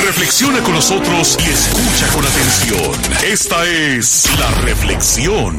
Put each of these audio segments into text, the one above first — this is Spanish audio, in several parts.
Reflexiona con nosotros y escucha con atención. Esta es La Reflexión.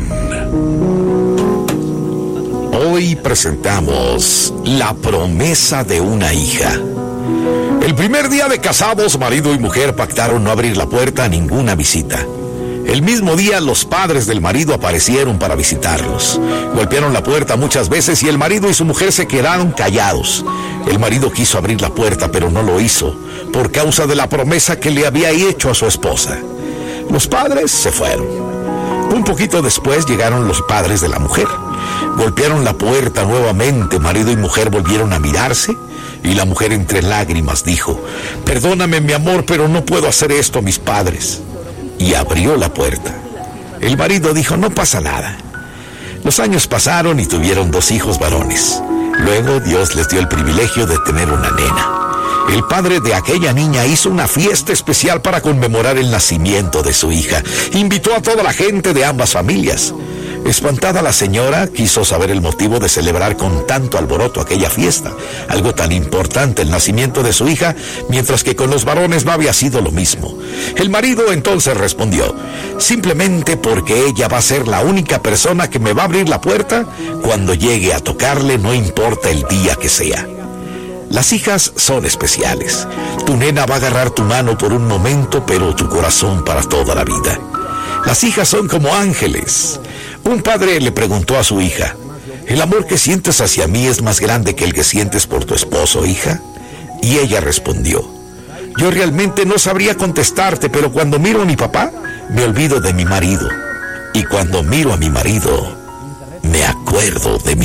Hoy presentamos La promesa de una hija. El primer día de casados, marido y mujer pactaron no abrir la puerta a ninguna visita. El mismo día, los padres del marido aparecieron para visitarlos. Golpearon la puerta muchas veces y el marido y su mujer se quedaron callados. El marido quiso abrir la puerta, pero no lo hizo, por causa de la promesa que le había hecho a su esposa. Los padres se fueron. Un poquito después llegaron los padres de la mujer. Golpearon la puerta nuevamente, marido y mujer volvieron a mirarse, y la mujer entre lágrimas dijo: «Perdóname, mi amor, pero no puedo hacer esto a mis padres». Y abrió la puerta. El marido dijo: «No pasa nada». Los años pasaron y tuvieron 2 hijos varones. Luego Dios les dio el privilegio de tener una nena. El padre de aquella niña hizo una fiesta especial para conmemorar el nacimiento de su hija. Invitó a toda la gente de ambas familias. Espantada la señora, quiso saber el motivo de celebrar con tanto alboroto aquella fiesta, algo tan importante, el nacimiento de su hija, mientras que con los varones no había sido lo mismo. El marido entonces respondió: «Simplemente porque ella va a ser la única persona que me va a abrir la puerta cuando llegue a tocarle, no importa el día que sea». Las hijas son especiales. Tu nena va a agarrar tu mano por un momento, pero tu corazón para toda la vida. Las hijas son como ángeles. Un padre le preguntó a su hija: «¿El amor que sientes hacia mí es más grande que el que sientes por tu esposo, hija?». Y ella respondió: «Yo realmente no sabría contestarte, pero cuando miro a mi papá, me olvido de mi marido. Y cuando miro a mi marido, me acuerdo de mi